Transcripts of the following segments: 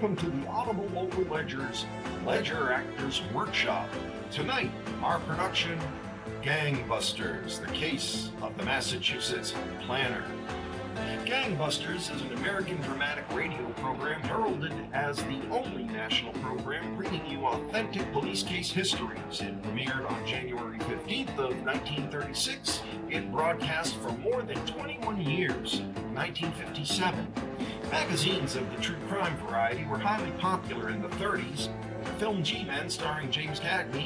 welcome to the Audible Local Ledger's Ledger Actors Workshop. Tonight, our production, Gangbusters, the case of the Massachusetts planner. Gangbusters is an American dramatic radio program heralded as the only national program bringing you authentic police case histories. It premiered on January 15th of 1936. It broadcast for more than 21 years, 1957. Magazines of the true crime variety were highly popular in the 30s. The film G-Men, starring James Cagney,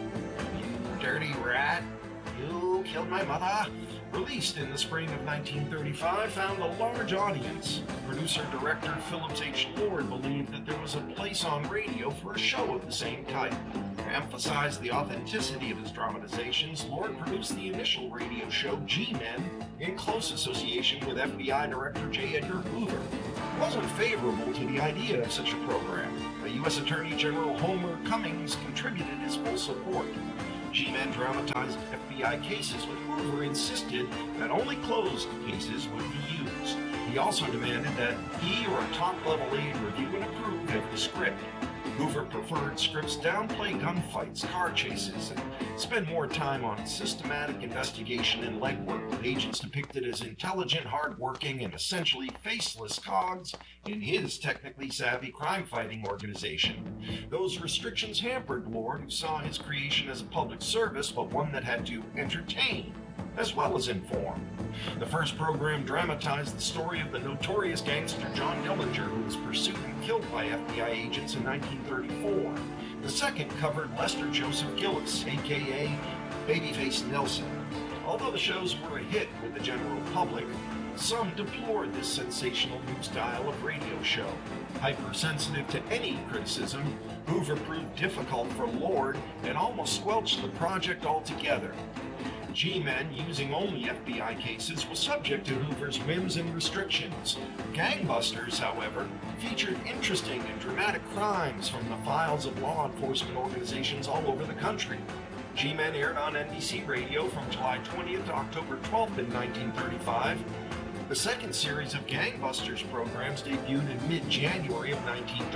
"You Dirty Rat, You Killed My Mother," released in the spring of 1935, found a large audience. Producer-director Phillips H. Lord believed that there was a place on radio for a show of the same type. To emphasize the authenticity of his dramatizations, Lord produced the initial radio show G-Men in close association with FBI Director J. Edgar Hoover. He wasn't favorable to the idea of such a program. The U.S. Attorney General Homer Cummings contributed his full support. G-Men dramatized FBI cases, but Hoover insisted that only closed cases would be used. He also demanded that he or a top-level aide review and approve of the script. Hoover preferred scripts downplay gunfights, car chases, and spend more time on systematic investigation and legwork, with agents depicted as intelligent, hard-working, and essentially faceless cogs in his technically savvy crime-fighting organization. Those restrictions hampered Lord, who saw his creation as a public service, but one that had to entertain as well as inform. The first program dramatized the story of the notorious gangster John Dillinger, who was pursued and killed by FBI agents in 1934. The second covered Lester Joseph Gillis, aka Babyface Nelson. Although the shows were a hit with the general public, some deplored this sensational new style of radio show. Hypersensitive to any criticism, Hoover proved difficult for Lord and almost squelched the project altogether. G-Men, using only FBI cases, was subject to Hoover's whims and restrictions. Gangbusters, however, featured interesting and dramatic crimes from the files of law enforcement organizations all over the country. G-Men aired on NBC Radio from July 20th to October 12th in 1935. The second series of Gangbusters programs debuted in mid-January of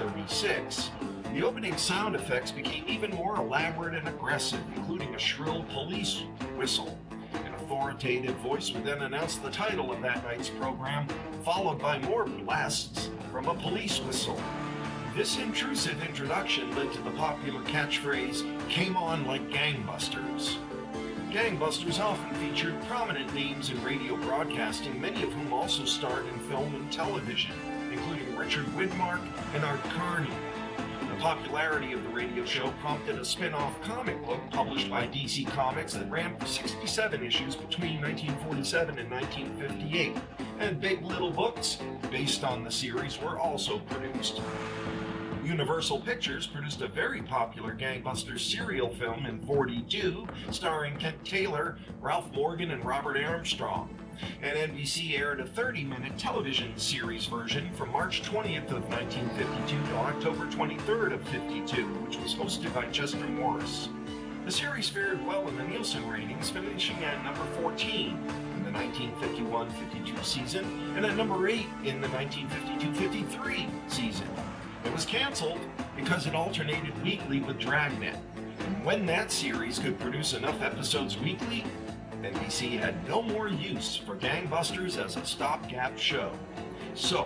1936. The opening sound effects became even more elaborate and aggressive, including a shrill police whistle. An authoritative voice would then announce the title of that night's program, followed by more blasts from a police whistle. This intrusive introduction led to the popular catchphrase, "Came on like gangbusters." Gangbusters often featured prominent names in radio broadcasting, many of whom also starred in film and television, including Richard Widmark and Art Carney. The popularity of the radio show prompted a spin-off comic book published by DC Comics that ran for 67 issues between 1947 and 1958, and Big Little books based on the series were also produced. Universal Pictures produced a very popular Gangbusters serial film in 42, starring Kent Taylor, Ralph Morgan, and Robert Armstrong. And NBC aired a 30-minute television series version from March 20th of 1952 to October 23rd of 52, which was hosted by Chester Morris. The series fared well in the Nielsen ratings, finishing at number 14 in the 1951-52 season and at number 8 in the 1952-53 season. It was canceled because it alternated weekly with Dragnet, and when that series could produce enough episodes weekly, NBC had no more use for Gangbusters as a stopgap show. So,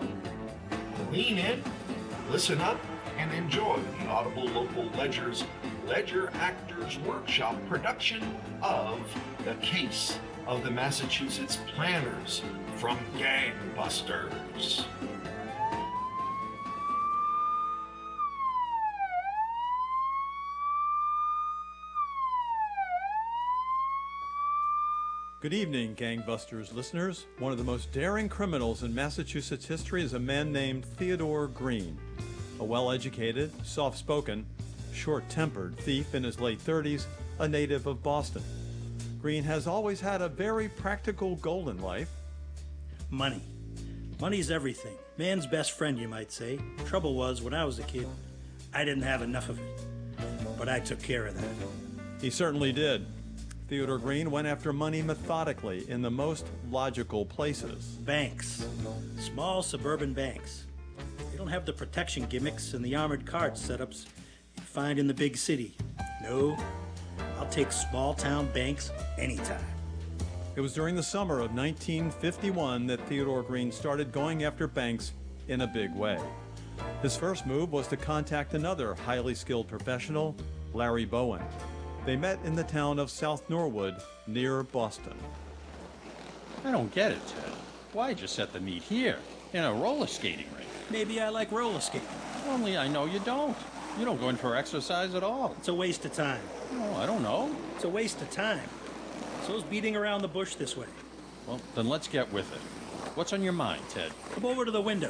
lean in, listen up, and enjoy the Audible Local Ledger's Ledger Actors Workshop production of The Case of the Massachusetts Planners from Gangbusters. Good evening, Gangbusters listeners. One of the most daring criminals in Massachusetts history is a man named Theodore Green. A well-educated, soft-spoken, short-tempered thief in his late 30s, a native of Boston. Green has always had a very practical goal in life. Money. Money's everything. Man's best friend, you might say. Trouble was, when I was a kid, I didn't have enough of it. But I took care of that. He certainly did. Theodore Green went after money methodically in the most logical places. Banks. Small suburban banks. They don't have the protection gimmicks and the armored cart setups you find in the big city. No, I'll take small-town banks anytime. It was during the summer of 1951 that Theodore Green started going after banks in a big way. His first move was to contact another highly skilled professional, Larry Bowen. They met in the town of South Norwood, near Boston. I don't get it, Ted. Why'd you set the meet here, in a roller skating rink? Maybe I like roller skating. Only I know you don't. You don't go in for exercise at all. It's a waste of time. Oh, I don't know. It's a waste of time. So's beating around the bush this way. Well, then let's get with it. What's on your mind, Ted? Come over to the window.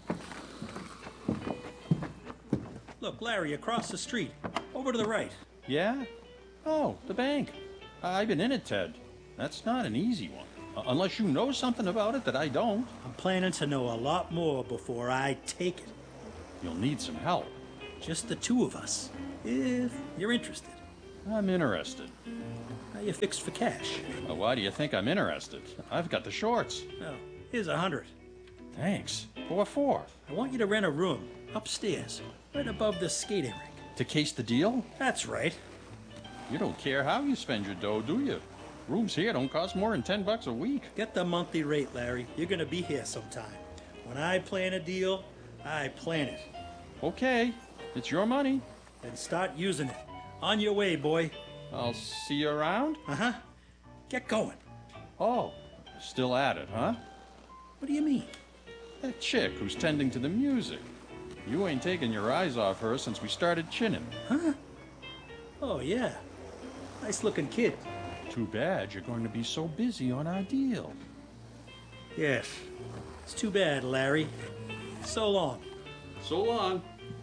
Look, Larry, across the street. Over to the right. Yeah? Oh, the bank. I've been in it, Ted. That's not an easy one. Unless you know something about it that I don't. I'm planning to know a lot more before I take it. You'll need some help. Just the two of us, if you're interested. I'm interested. How you fixed for cash? Well, why do you think I'm interested? I've got the shorts. Well, here's 100. Thanks. For what for? I want you to rent a room upstairs, right above the skating rink. To case the deal? That's right. You don't care how you spend your dough, do you? Rooms here don't cost more than $10 a week. Get the monthly rate, Larry. You're gonna be here sometime. When I plan a deal, I plan it. Okay, it's your money. Then start using it. On your way, boy. I'll see you around? Uh-huh. Get going. Oh, still at it, huh? What do you mean? That chick who's tending to the music. You ain't taken your eyes off her since we started chinning. Huh? Oh, yeah. Nice-looking kid. Too bad you're going to be so busy on our deal. Yes. It's too bad, Larry. So long. So long.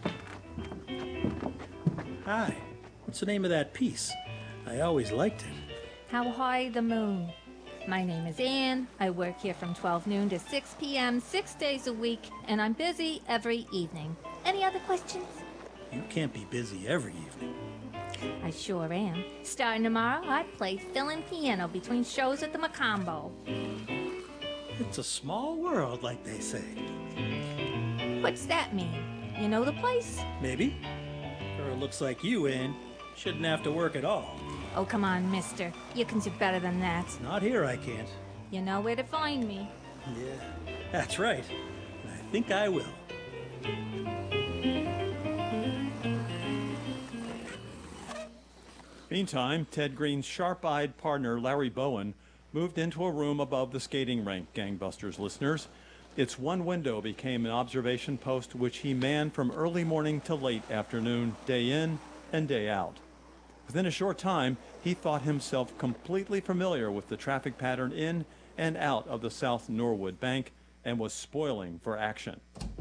Hi. What's the name of that piece? I always liked it. How High the Moon. My name is Anne. I work here from 12 noon to 6 p.m. 6 days a week, and I'm busy every evening. Any other questions? You can't be busy every evening. I sure am. Starting tomorrow, I play fill-in piano between shows at the Macombo. It's a small world, like they say. What's that mean? You know the place? Maybe. Girl looks like you, Ann. Shouldn't have to work at all. Oh, come on, mister. You can do better than that. Not here, I can't. You know where to find me. Yeah, that's right. And I think I will. Meantime, Ted Green's sharp-eyed partner, Larry Bowen, moved into a room above the skating rink, Gangbusters listeners. Its one window became an observation post which he manned from early morning to late afternoon, day in and day out. Within a short time, he thought himself completely familiar with the traffic pattern in and out of the South Norwood Bank and was spoiling for action.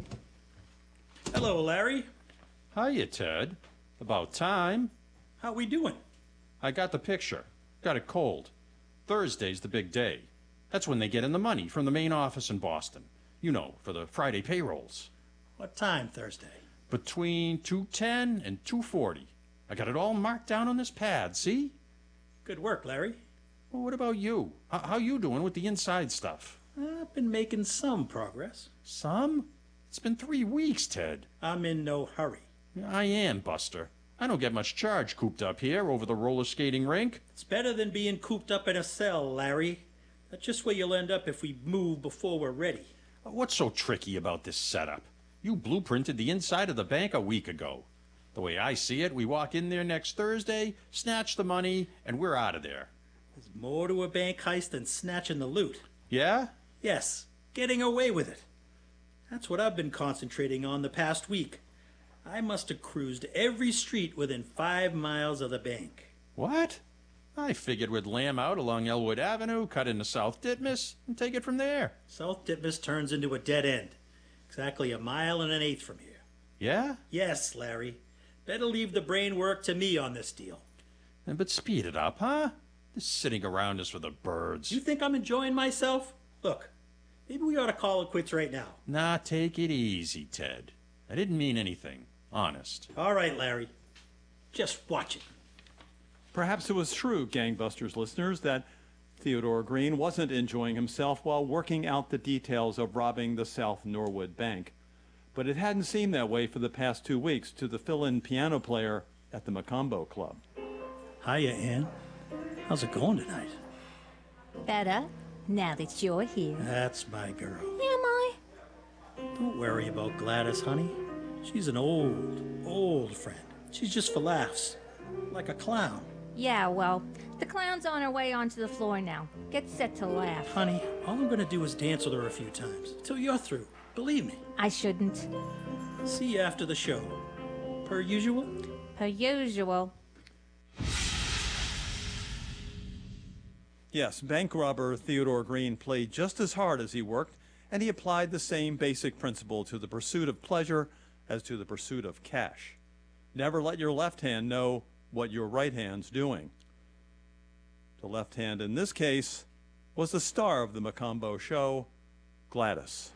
Hello, Larry. Hiya, Ted. About time. How we doing? I got the picture. Got it cold. Thursday's the big day. That's when they get in the money from the main office in Boston. You know, for the Friday payrolls. What time Thursday? Between 2:10 and 2:40. I got it all marked down on this pad, see? Good work, Larry. Well, what about you? How you doing with the inside stuff? I've been making some progress. Some? It's been 3 weeks, Ted. I'm in no hurry. I am, Buster. I don't get much charge cooped up here over the roller skating rink. It's better than being cooped up in a cell, Larry. That's just where you'll end up if we move before we're ready. What's so tricky about this setup? You blueprinted the inside of the bank a week ago. The way I see it, we walk in there next Thursday, snatch the money, and we're out of there. There's more to a bank heist than snatching the loot. Yeah? Yes, getting away with it. That's what I've been concentrating on the past week. I must have cruised every street within 5 miles of the bank. What? I figured we'd lamb out along Elwood Avenue, cut into South Ditmas, and take it from there. South Ditmas turns into a dead end. Exactly 1.1 miles from here. Yeah? Yes, Larry. Better leave the brain work to me on this deal. But speed it up, huh? This sitting around is for the birds. You think I'm enjoying myself? Look, maybe we ought to call it quits right now. Nah, take it easy, Ted. I didn't mean anything. Honest. All right, Larry. Just watch it. Perhaps it was true, Gangbusters listeners, that Theodore Green wasn't enjoying himself while working out the details of robbing the South Norwood Bank. but it hadn't seemed that way for the past 2 weeks to the fill-in piano player at the Macombo Club. Hiya, Ann. How's it going tonight? Better, now that you're here. That's my girl. Am I? Don't worry about Gladys, honey. She's an old friend. She's just for laughs. Like a clown. Yeah, well, the clown's on her way onto the floor now. Get set to laugh. Honey, all I'm gonna do is dance with her a few times. Till you're through. Believe me. I shouldn't. See you after the show. Per usual? Per usual. Yes, bank robber Theodore Green played just as hard as he worked, and he applied the same basic principle to the pursuit of pleasure as to the pursuit of cash. Never let your left hand know what your right hand's doing. The left hand in this case was the star of the Macombo show, Gladys.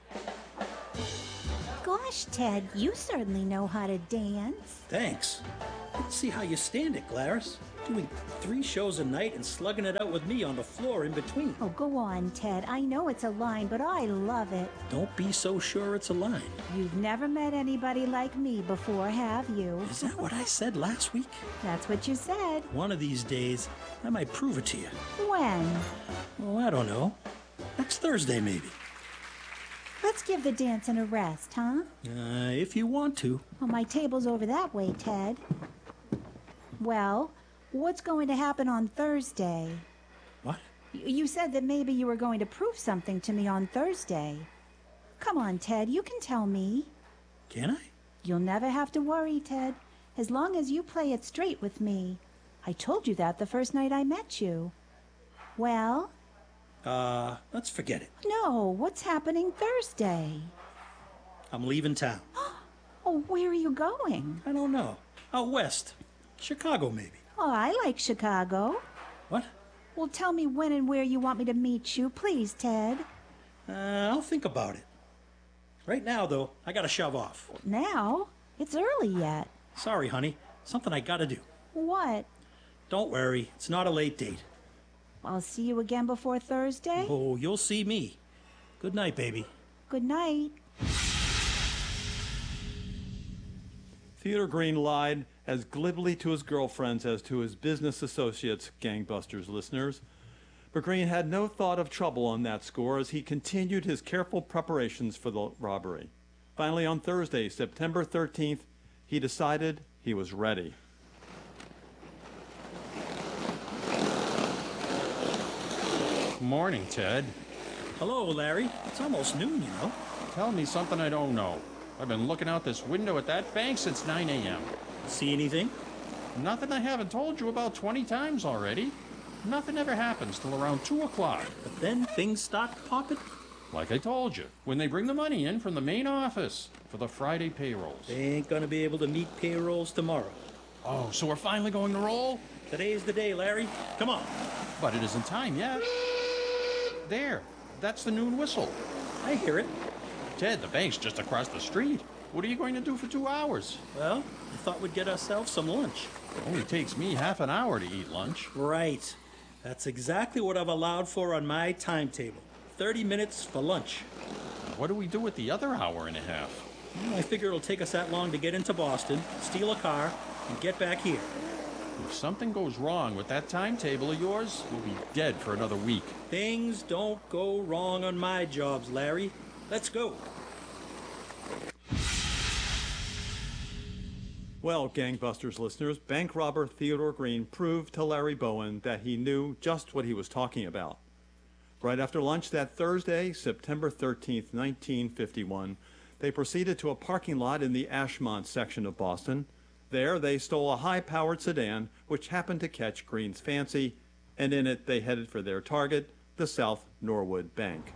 Gosh, Ted, you certainly know how to dance. Thanks. Let's see how you stand it, Gladys. Doing 3 shows a night and slugging it out with me on the floor in between. Oh, go on, Ted. I know it's a line, but I love it. Don't be so sure it's a line. You've never met anybody like me before, have you? Is that what I said last week? That's what you said. One of these days, I might prove it to you. When? Oh, I don't know. Next Thursday, maybe. Let's give the dancing a rest, huh? If you want to. Well, my table's over that way, Ted. Well, what's going to happen on Thursday? What? You said that maybe you were going to prove something to me on Thursday. Come on, Ted, you can tell me. Can I? You'll never have to worry, Ted, as long as you play it straight with me. I told you that the first night I met you. Well? Let's forget it. No, what's happening Thursday? I'm leaving town. Oh, where are you going? I don't know. Out west. Chicago, maybe. Oh, I like Chicago. What? Well, tell me when and where you want me to meet you, please, Ted. I'll think about it. Right now, though, I gotta shove off. Now? It's early yet. Sorry, honey. Something I gotta do. What? Don't worry. It's not a late date. I'll see you again before Thursday? Oh, you'll see me. Good night, baby. Good night. Theodore Green lied as glibly to his girlfriends as to his business associates, Gangbusters listeners. But Green had no thought of trouble on that score as he continued his careful preparations for the robbery. Finally, on Thursday, September 13th, he decided he was ready. Morning, Ted. Hello, Larry. It's almost noon, you know. Tell me something I don't know. I've been looking out this window at that bank since 9 a.m. See anything? Nothing I haven't told you about 20 times already. Nothing ever happens till around 2 o'clock. But then things start popping. Like I told you, when they bring the money in from the main office for the Friday payrolls. They ain't gonna be able to meet payrolls tomorrow. Oh, so we're finally going to roll? Today's the day, Larry. Come on. But it isn't time yet. There, that's the noon whistle. I hear it. Ted, the bank's just across the street. What are you going to do for 2 hours? Well, I thought we'd get ourselves some lunch. It only takes me half an hour to eat lunch. Right. That's exactly what I've allowed for on my timetable. 30 minutes for lunch. What do we do with the other hour and a half? Well, I figure it'll take us that long to get into Boston, steal a car, and get back here. If something goes wrong with that timetable of yours, we'll be dead for another week. Things don't go wrong on my jobs, Larry. Let's go. Well, Gangbusters listeners, bank robber Theodore Green proved to Larry Bowen that he knew just what he was talking about. Right after lunch that Thursday, September 13th, 1951, they proceeded to a parking lot in the Ashmont section of Boston. There, they stole a high-powered sedan, which happened to catch Green's fancy, and in it they headed for their target, the South Norwood Bank.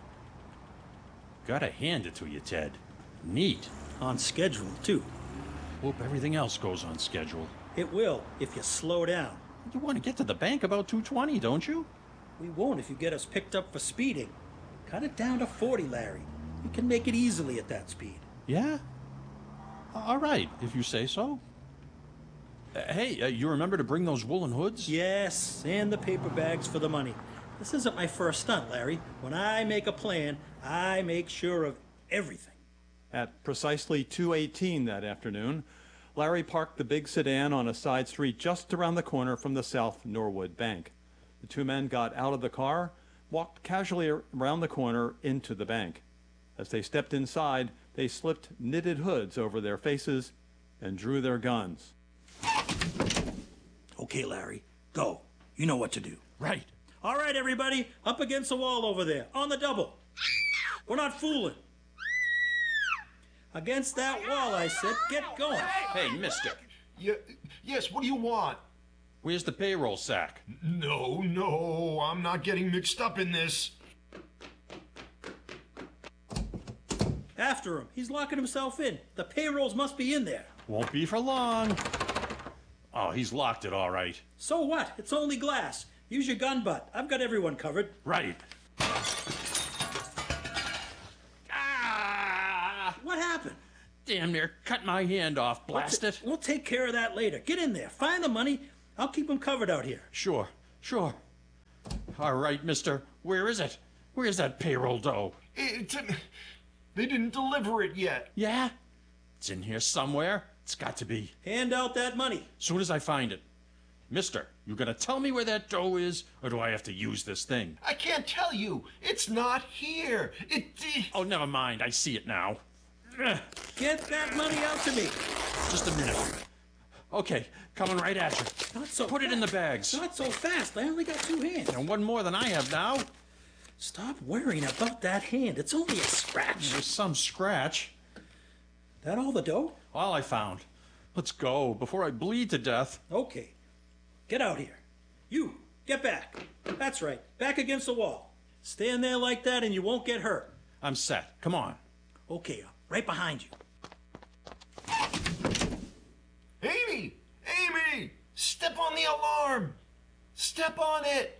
Gotta hand it to you, Ted. Neat. On schedule, too. Hope everything else goes on schedule. It will, if you slow down. You want to get to the bank about 2:20, don't you? We won't if you get us picked up for speeding. Cut it down to 40, Larry. You can make it easily at that speed. Yeah? All right, if you say so. Hey, you remember to bring those woolen hoods? Yes, and the paper bags for the money. This isn't my first stunt, Larry. When I make a plan, I make sure of everything. At precisely 2:18 that afternoon, Larry parked the big sedan on a side street just around the corner from the South Norwood Bank. The two men got out of the car, walked casually around the corner into the bank. As they stepped inside, they slipped knitted hoods over their faces and drew their guns. Okay, Larry, go. You know what to do. Right. All right, everybody, up against the wall over there, on the double. We're not fooling. Against that wall, I said. Get going. Hey, mister, Yes, what do you want? where's the payroll sack? No, I'm not getting mixed up in this. After him. He's locking himself in. The payrolls must be in there. Won't be for long. Oh, he's locked it all right. So what? It's only glass. Use your gun butt. I've got everyone covered. Right. Ah! What happened? Damn near cut my hand off, blast it. We'll take care of that later. Get in there. Find the money. I'll keep them covered out here. Sure. All right, mister. Where is it? Where's that payroll dough? They didn't deliver it yet. Yeah? It's in here somewhere. It's got to be. Hand out that money. Soon as I find it. Mister, you gonna tell me where that dough is, or do I have to use this thing? I can't tell you. It's not here. Oh, never mind. I see it now. Ugh, Get that money out to me. just a minute. Okay, coming right at you. Not so Put it in the bags. Not so fast. I only got 2 hands. And one more than I have now. Stop worrying about that hand. It's only a scratch. There's some scratch. That all the dough? All I found. Let's go before I bleed to death. Okay. Get out here. You, get back. That's right. Back against the wall. Stand there like that and you won't get hurt. I'm set. Come on. Okay, right behind you. Amy! Step on the alarm! Step on it!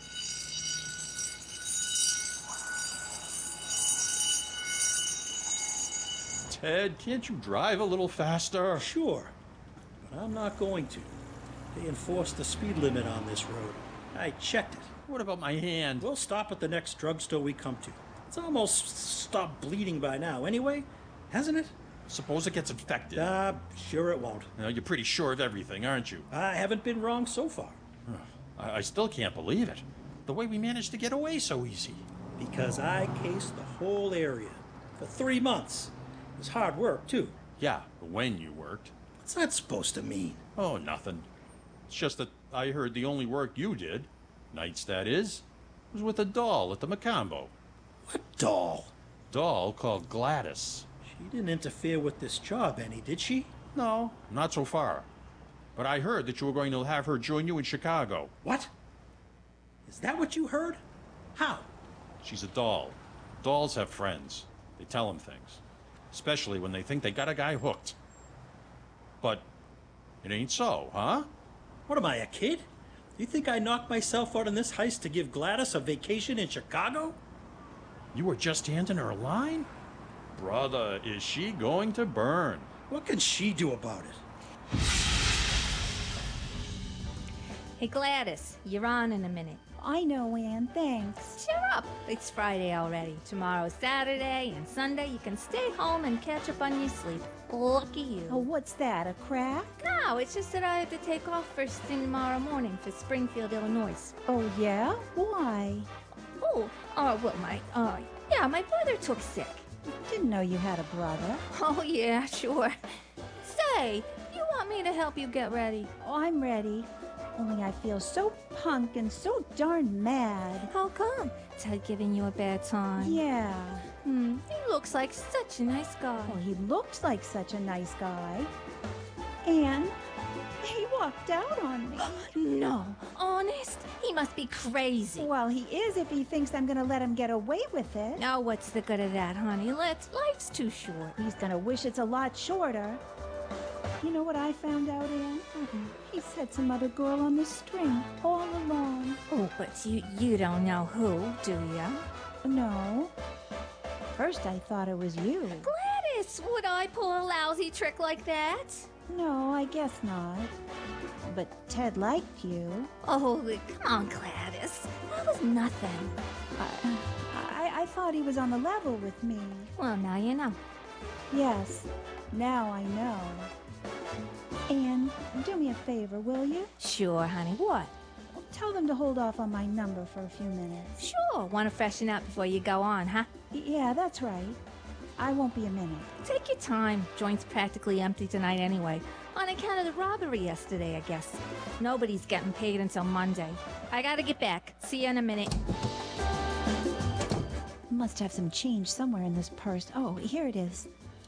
Ted, can't you drive a little faster? Sure, but I'm not going to. They enforced the speed limit on this road. I checked it. What about my hand? We'll stop at the next drugstore we come to. It's almost stopped bleeding by now anyway, hasn't it? Suppose it gets infected. Sure it won't. Now, you're pretty sure of everything, aren't you? I haven't been wrong so far. I still can't believe it. The way we managed to get away so easy. Because I cased the whole area for 3 months. It was hard work, too. Yeah, when you worked. What's that supposed to mean? Oh, nothing. It's just that I heard the only work you did, nights that is, was with a doll at the Macambo. What doll? Doll called Gladys. She didn't interfere with this job any, did she? No, not so far. But I heard that you were going to have her join you in Chicago. What? Is that what you heard? How? She's a doll. Dolls have friends. They tell them things. Especially when they think they got a guy hooked. But it ain't so, huh? What am I, a kid? You think I knocked myself out on this heist to give Gladys a vacation in Chicago? You were just handing her a line? Brother, is she going to burn? What can she do about it? Hey, Gladys, you're on in a minute. I know, Ann, thanks. Cheer up. It's Friday already. Tomorrow's Saturday and Sunday. You can stay home and catch up on your sleep. Lucky you. Oh, what's that, a crack? No, it's just that I have to take off first thing tomorrow morning for Springfield, Illinois. Oh, yeah? Why? My brother took sick. Didn't know you had a brother. Oh, yeah, sure. Say, you want me to help you get ready? Oh, I'm ready. Only I feel so punk and so darn mad. How come? Ted giving you a bad time? Yeah. He looks like such a nice guy. Well, he looked like such a nice guy. And he walked out on me. No, honest? He must be crazy. Well, he is if he thinks I'm gonna let him get away with it. Now, what's the good of that, honey? Life's too short. He's gonna wish it's a lot shorter. You know what I found out, Ann? He's had some other girl on the string all along. Oh, but you don't know who, do ya? No. First I thought it was you. Gladys, would I pull a lousy trick like that? No, I guess not. But Ted liked you. Oh, come on, Gladys. That was nothing. I thought he was on the level with me. Well, now you know. Yes, now I know. Anne, do me a favor, will you? Sure, honey. What? Tell them to hold off on my number for a few minutes. Sure. Want to freshen up before you go on, huh? Yeah, that's right. I won't be a minute. Take your time. Joint's practically empty tonight anyway. On account of the robbery yesterday, I guess. Nobody's getting paid until Monday. I gotta get back. See you in a minute. Must have some change somewhere in this purse. Oh, here it is.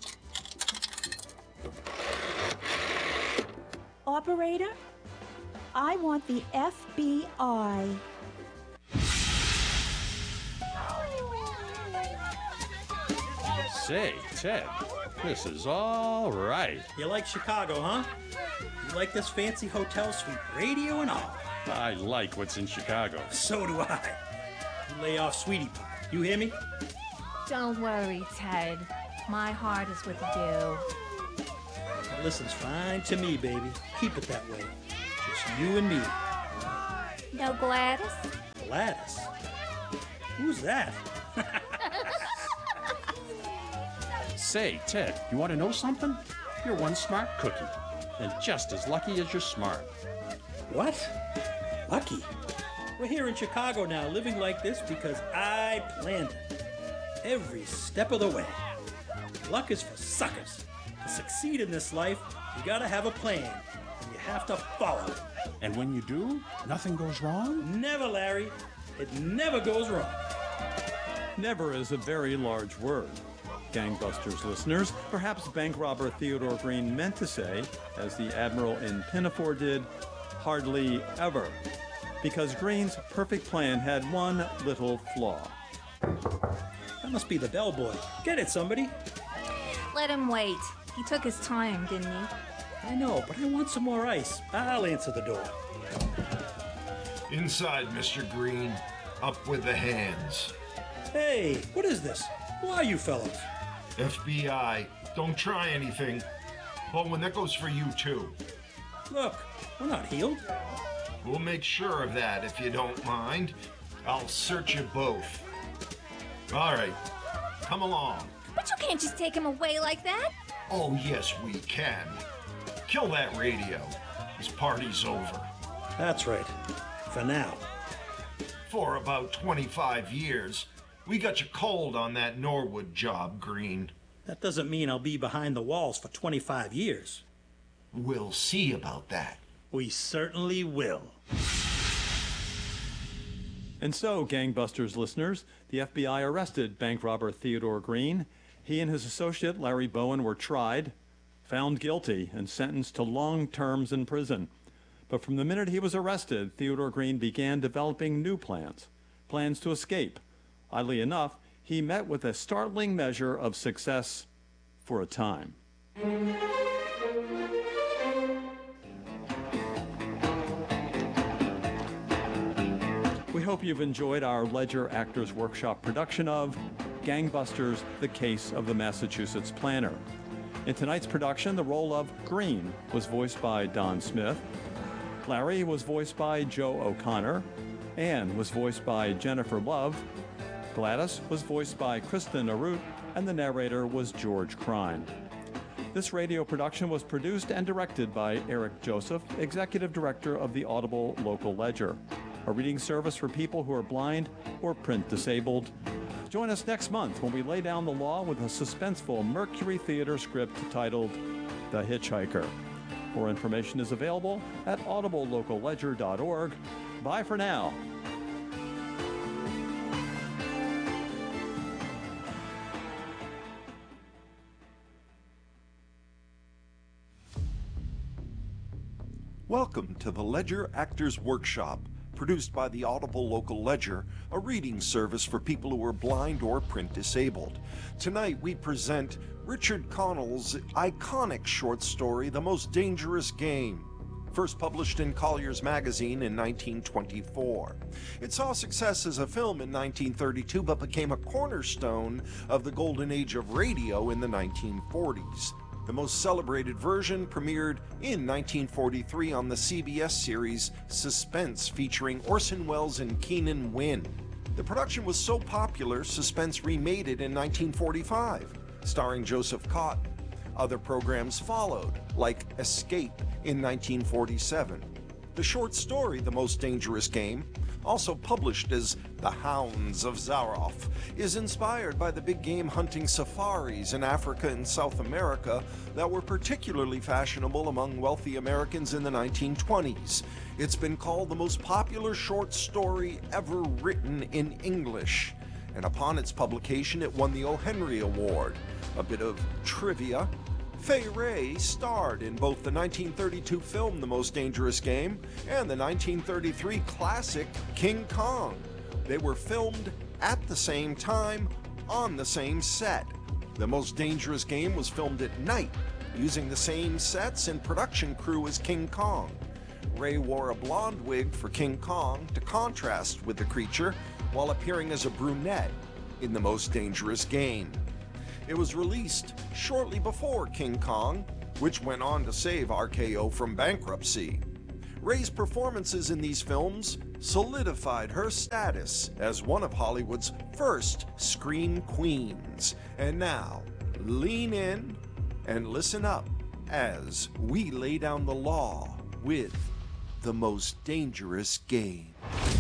Operator, I want the FBI. Say, Ted, this is all right. You like Chicago, huh? You like this fancy hotel suite, radio and all. I like what's in Chicago. So do I. You lay off, sweetie pie. You hear me? Don't worry, Ted. My heart is with you. That listens fine to me, baby. Keep it that way. Just you and me. No Gladys? Gladys? Who's that? Say, Ted, you want to know something? You're one smart cookie, and just as lucky as you're smart. What? Lucky? We're here in Chicago now, living like this because I planned it. Every step of the way. Luck is for suckers. To succeed in this life, you gotta have a plan, and you have to follow it. And when you do, nothing goes wrong? Never, Larry. It never goes wrong. Never is a very large word. Gangbusters listeners, perhaps bank robber Theodore Green meant to say, as the Admiral in Pinafore did, hardly ever. Because Green's perfect plan had one little flaw. That must be the bellboy. Get it, somebody. Let him wait. He took his time, didn't he? I know, but I want some more ice. I'll answer the door. Inside, Mr. Green. Up with the hands. Hey, what is this? Who are you fellows? FBI, don't try anything. Bowen, that goes for you too. Look, we're not healed. We'll make sure of that if you don't mind. I'll search you both. All right, come along. But you can't just take him away like that. Oh, yes, we can. Kill that radio. This party's over. That's right. For now. For about 25 years. We got you cold on that Norwood job, Green. That doesn't mean I'll be behind the walls for 25 years. We'll see about that. We certainly will. And so, Gangbusters listeners, the FBI arrested bank robber Theodore Green. He and his associate, Larry Bowen, were tried, found guilty, and sentenced to long terms in prison. But from the minute he was arrested, Theodore Green began developing new plans to escape. Oddly enough, he met with a startling measure of success for a time. We hope you've enjoyed our Ledger Actors Workshop production of Gangbusters, The Case of the Massachusetts Planner. In tonight's production, the role of Green was voiced by Don Smith. Larry was voiced by Joe O'Connor. Anne was voiced by Jennifer Love. Gladys was voiced by Kristen Arut, and the narrator was George Crine. This radio production was produced and directed by Eric Joseph, Executive Director of the Audible Local Ledger, a reading service for people who are blind or print disabled. Join us next month when we lay down the law with a suspenseful Mercury Theater script titled The Hitchhiker. More information is available at audiblelocalledger.org. Bye for now. Welcome to the Ledger Actors Workshop, produced by the Audible Local Ledger, a reading service for people who are blind or print disabled. Tonight we present Richard Connell's iconic short story, The Most Dangerous Game, first published in Collier's Magazine in 1924. It saw success as a film in 1932, but became a cornerstone of the golden age of radio in the 1940s. The most celebrated version premiered in 1943 on the CBS series Suspense, featuring Orson Welles and Keenan Wynn. The production was so popular, Suspense remade it in 1945. starring Joseph Cotten. Other programs followed, like Escape in 1947. The short story, The Most Dangerous Game, also published as The Hounds of Zaroff, is inspired by the big game hunting safaris in Africa and South America that were particularly fashionable among wealthy Americans in the 1920s. It's been called the most popular short story ever written in English, and upon its publication it won the O. Henry Award. A bit of trivia: Fay Wray starred in both the 1932 film The Most Dangerous Game and the 1933 classic King Kong. They were filmed at the same time on the same set. The Most Dangerous Game was filmed at night, using the same sets and production crew as King Kong. Ray wore a blonde wig for King Kong to contrast with the creature, while appearing as a brunette in The Most Dangerous Game. It was released shortly before King Kong, which went on to save RKO from bankruptcy. Ray's performances in these films solidified her status as one of Hollywood's first screen queens. And now, lean in and listen up as we lay down the law with The Most Dangerous Game.